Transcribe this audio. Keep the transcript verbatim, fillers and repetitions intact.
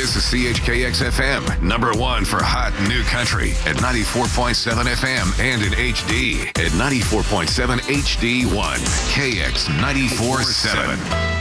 This is C H K X F M, number one for hot new country at ninety-four point seven F M and in H D at ninety-four point seven H D one. K X ninety-four point seven.